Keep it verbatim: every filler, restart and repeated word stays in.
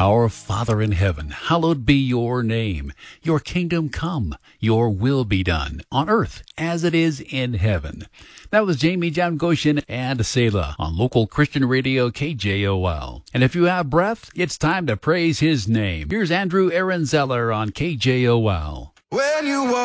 Our Father in heaven, hallowed be your name. Your kingdom come, your will be done, on earth as it is in heaven. That was Jamie John Goshen and Selah on local Christian radio K J O L. And if you have breath, it's time to praise his name. Here's Andrew Aaron Zeller on K J O L. When you walk